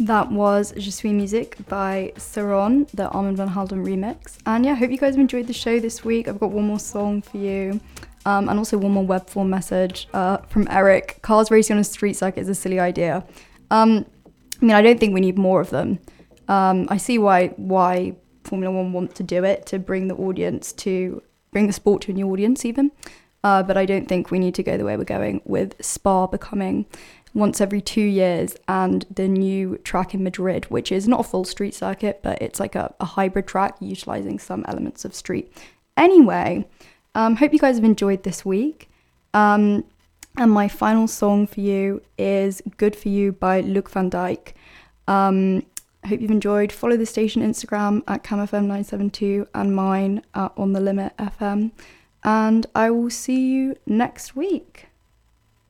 That was Je suis Musique by Saron, the Armand van Helden remix. And yeah, hope you guys have enjoyed the show this week. I've got one more song for you. And also one more web form message from Eric. Cars racing on a street circuit is a silly idea. I don't think we need more of them. I see why Formula One want to do it, to bring the sport to a new audience even. But I don't think we need to go the way we're going with Spa becoming once every 2 years, and the new track in Madrid, which is not a full street circuit, but it's like a hybrid track utilising some elements of street. Anyway, hope you guys have enjoyed this week. And my final song for you is Good For You by Luc van Dijk. Hope you've enjoyed. Follow the station Instagram at CamFM972 and mine at On The Limit FM. And I will see you next week.